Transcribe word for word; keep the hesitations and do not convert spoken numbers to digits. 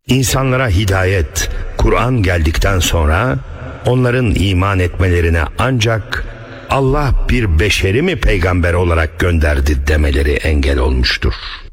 İnsanlara hidayet, Kur'an geldikten sonra onların iman etmelerine ancak Allah bir beşeri mi peygamber olarak gönderdi demeleri engel olmuştur.